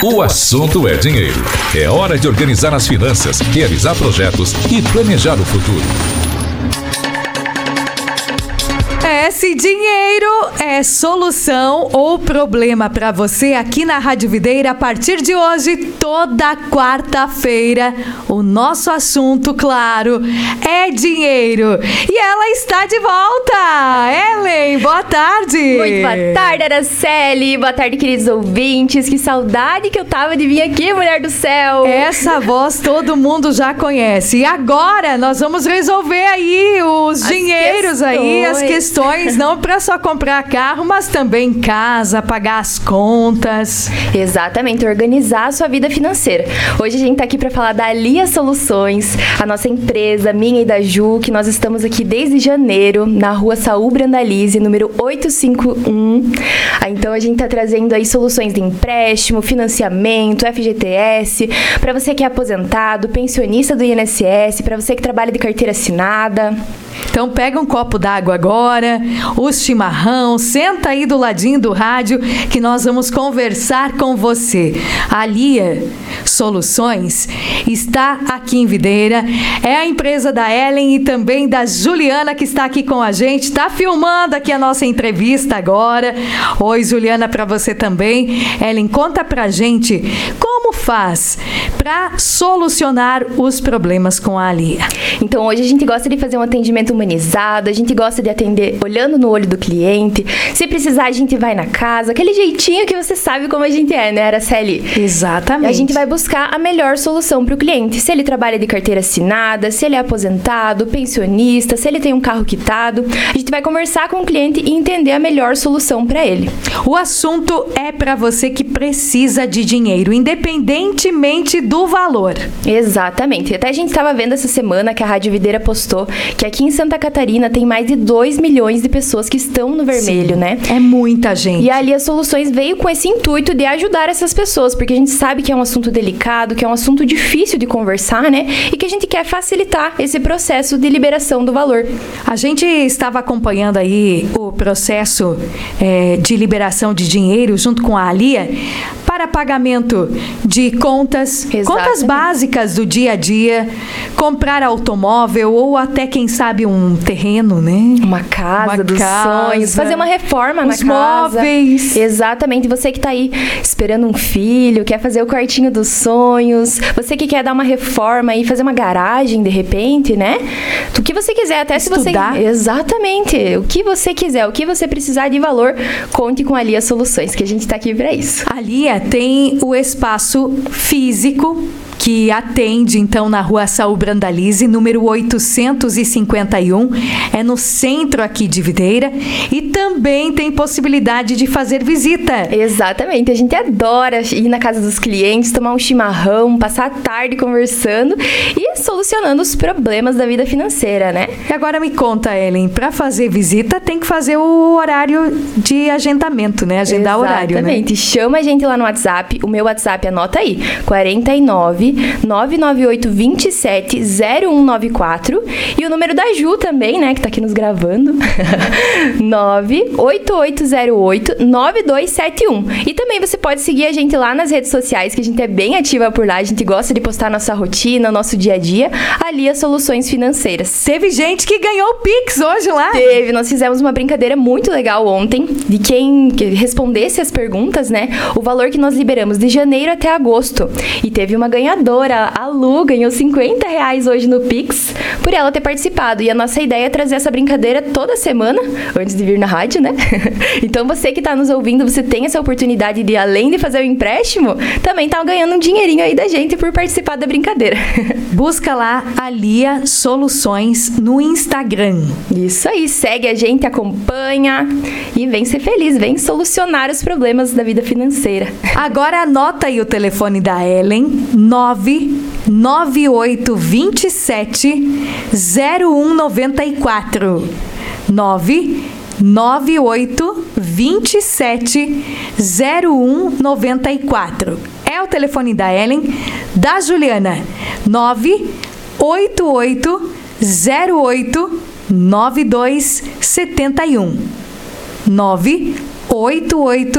O assunto é dinheiro. É hora de organizar as finanças, realizar projetos e planejar o futuro. Se dinheiro é solução ou problema para você aqui na Rádio Videira, a partir de hoje, toda quarta-feira, o nosso assunto, claro, é dinheiro. E ela está de volta! Ellen, boa tarde! Muito boa tarde, Araceli! Boa tarde, queridos ouvintes! Que saudade que eu tava de vir aqui, mulher do céu! Essa voz todo mundo já conhece. E agora nós vamos resolver aí os dinheiros aí, as questões. Não para só comprar carro, mas também casa, pagar as contas. Exatamente, organizar a sua vida financeira. Hoje a gente tá aqui para falar da Alia Soluções, a nossa empresa, minha e da Ju, que nós estamos aqui desde janeiro, na rua Saul Brandalize, número 851. Então a gente tá trazendo aí soluções de empréstimo, financiamento, FGTS, para você que é aposentado, pensionista do INSS, para você que trabalha de carteira assinada. Então pega um copo d'água agora, o chimarrão, senta aí do ladinho do rádio que nós vamos conversar com você. A Alia Soluções está aqui em Videira, é a empresa da Ellen e também da Juliana que está aqui com a gente, está filmando aqui a nossa entrevista agora. Oi, Juliana, para você também. Ellen, conta pra gente como faz para solucionar os problemas com a Alia. Então hoje a gente gosta de fazer um atendimento humanizado, a gente gosta de atender olhando no olho do cliente. Se precisar, a gente vai na casa, aquele jeitinho que você sabe como a gente é, né, Araceli? Exatamente. A gente vai buscar a melhor solução para o cliente. Se ele trabalha de carteira assinada, se ele é aposentado, pensionista, se ele tem um carro quitado, a gente vai conversar com o cliente e entender a melhor solução para ele. O assunto é para você que precisa de dinheiro, independentemente do valor. Exatamente. Até a gente estava vendo essa semana que a Rádio Videira postou que aqui em Santa Catarina tem mais de 2 milhões de pessoas que estão no vermelho, Sim, né? É muita gente. E a Alia Soluções veio com esse intuito de ajudar essas pessoas, porque a gente sabe que é um assunto delicado, que é um assunto difícil de conversar, né? E que a gente quer facilitar esse processo de liberação do valor. A gente estava acompanhando aí o processo de liberação de dinheiro junto com a Alia para pagamento de contas, contas básicas do dia a dia, comprar automóvel ou até, quem sabe, um terreno, né? Uma casa dos sonhos, fazer uma reforma na casa. Móveis. Exatamente. Você que tá aí esperando um filho, quer fazer o quartinho dos sonhos, você que quer dar uma reforma e fazer uma garagem de repente, né? O que você quiser, até Estudar. se você... Exatamente. O que você quiser, o que você precisar de valor, conte com a Alia Soluções, que a gente tá aqui para isso. A Alia tem o espaço físico que atende, então, na rua Saul Brandalize, número 851, é no centro aqui de Videira, e também tem possibilidade de fazer visita. Exatamente, a gente adora ir na casa dos clientes, tomar um chimarrão, passar a tarde conversando e solucionando os problemas da vida financeira, né? E agora me conta, Ellen, para fazer visita tem que fazer o horário de agendamento, né? Agendar o horário, né? Exatamente, chama a gente lá no WhatsApp, o meu WhatsApp, anota aí, 49 998 27 0194, e o número da Ju também, né, que tá aqui nos gravando, 98808 9271. E também você pode seguir a gente lá nas redes sociais, que a gente é bem ativa por lá, a gente gosta de postar nossa rotina, nosso dia a dia, Alia Soluções Financeiras. Teve gente que ganhou o Pix hoje lá. Teve, nós fizemos uma brincadeira muito legal ontem, de quem respondesse as perguntas, né, o valor que nós liberamos de janeiro até agosto. E teve uma ganhadora, a Lu, ganhou R$50 hoje no Pix, por ela ter participado. E a nossa ideia é trazer essa brincadeira toda semana, antes de vir na rádio, né? Então você que tá nos ouvindo, você tem essa oportunidade de, além de fazer o empréstimo, também tá ganhando um dinheirinho aí da gente por participar da brincadeira. Busca lá Alia Soluções no Instagram. Isso aí, segue a gente, acompanha e vem ser feliz, vem solucionar os problemas da vida financeira. Agora anota aí o telefone da Ellen, 99827 0194. 99827 0194. É o telefone da Ellen, da Juliana, 98808 9271. 988